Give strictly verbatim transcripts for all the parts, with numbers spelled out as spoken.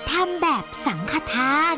ทำแบบสังฆทาน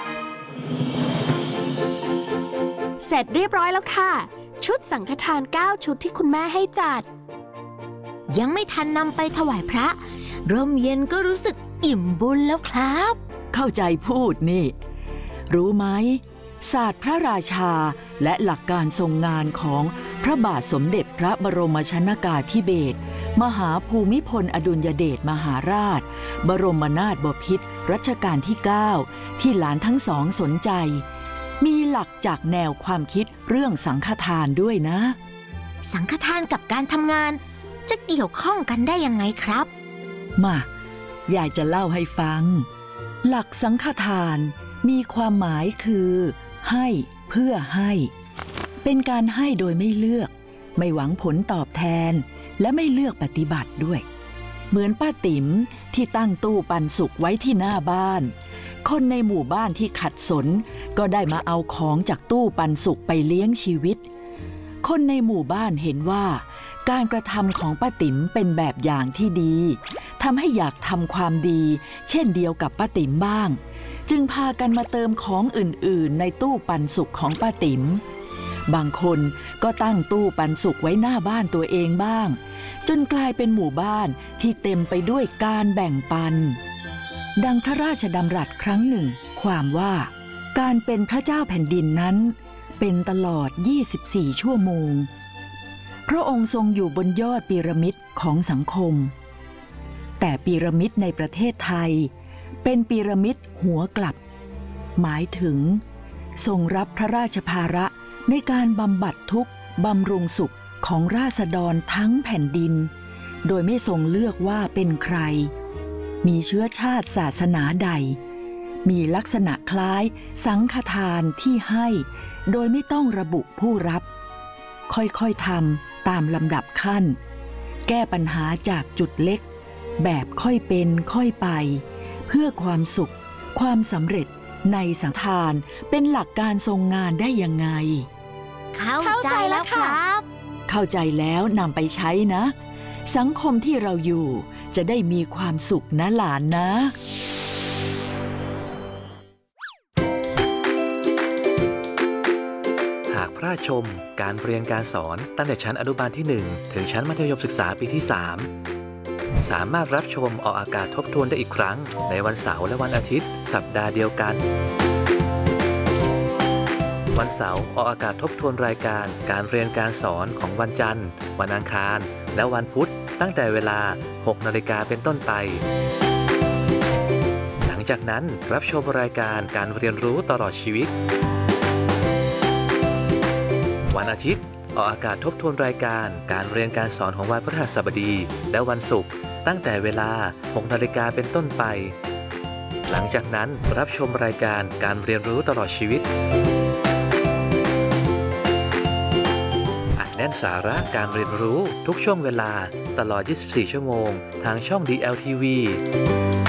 เสร็จเรียบร้อยแล้วค่ะชุดสังฆทานเก้าชุดที่คุณแม่ให้จัดยังไม่ทันนำไปถวายพระร่มเย็นก็รู้สึกอิ่มบุญแล้วครับเข้าใจพูดนี่รู้ไหมศาสตร์พระราชาและหลักการทรงงานของพระบาทสมเด็จพระบรมชนกาธิเบศรมหาภูมิพลอดุลยเดชมหาราชบรมนาถบพิตรรัชกาลที่เก้าที่หลานทั้งสองสนใจมีหลักจากแนวความคิดเรื่องสังฆทานด้วยนะสังฆทานกับการทำงานจะเกี่ยวข้องกันได้ยังไงครับมายายจะเล่าให้ฟังหลักสังฆทานมีความหมายคือให้เพื่อให้เป็นการให้โดยไม่เลือกไม่หวังผลตอบแทนและไม่เลือกปฏิบัติด้วยเหมือนป้าติ๋มที่ตั้งตู้ปันสุกไว้ที่หน้าบ้านคนในหมู่บ้านที่ขัดสนก็ได้มาเอาของจากตู้ปันสุกไปเลี้ยงชีวิตคนในหมู่บ้านเห็นว่าการกระทำของป้าติ๋มเป็นแบบอย่างที่ดีทำให้อยากทำความดีเช่นเดียวกับป้าติ๋มบ้างจึงพากันมาเติมของอื่นๆในตู้ปันสุกของป้าติ๋มบางคนก็ตั้งตู้ปันสุกไว้หน้าบ้านตัวเองบ้างจนกลายเป็นหมู่บ้านที่เต็มไปด้วยการแบ่งปันดังพระราชดำรัสครั้งหนึ่งความว่าการเป็นพระเจ้าแผ่นดินนั้นเป็นตลอดยี่สิบสี่ชั่วโมงพระองค์ทรงอยู่บนยอดพีระมิดของสังคมแต่พีระมิดในประเทศไทยเป็นพีระมิดหัวกลับหมายถึงทรงรับพระราชภาระในการบำบัดทุกข์บำรุงสุขของราษฎรทั้งแผ่นดินโดยไม่ทรงเลือกว่าเป็นใครมีเชื้อชาติศาสนาใดมีลักษณะคล้ายสังฆทานที่ให้โดยไม่ต้องระบุผู้รับค่อยๆทำตามลำดับขั้นแก้ปัญหาจากจุดเล็กแบบค่อยเป็นค่อยไปเพื่อความสุขความสำเร็จในสังฆทานเป็นหลักการทรงงานได้ยังไงเข้าใจแล้วครับเข้าใจแล้วนำไปใช้นะสังคมที่เราอยู่จะได้มีความสุขนะหลานนะหากพระชมการเรียนการสอนตั้งแต่ชั้นอนุบาลที่หนึ่งถึงชั้นมัธยมศึกษาปีที่สามสามารถรับชมออกอากาศทบทวนได้อีกครั้งในวันเสาร์และวันอาทิตย์สัปดาห์เดียวกันวันเสาร์ออกอากาศทบทวนรายการการเรียนการสอนของวันจันทร์วันอังคารและวันพุธตั้งแต่เวลา หกนาฬิกาเป็นต้นไปหลังจากนั้นรับชมรายการการเรียนรู้ตลอดชีวิตวันอาทิตย์ออกอากาศทบทวนรายการการเรียนการสอนของวันพฤหัสบดีและวันศุกร์ตั้งแต่เวลา หกนาฬิกาเป็นต้นไปหลังจากนั้นรับชมรายการการเรียนรู้ตลอดชีวิตอัดแน่นสาระการเรียนรู้ทุกช่วงเวลาตลอดยี่สิบสี่ชั่วโมงทางช่อง ดี แอล ที วี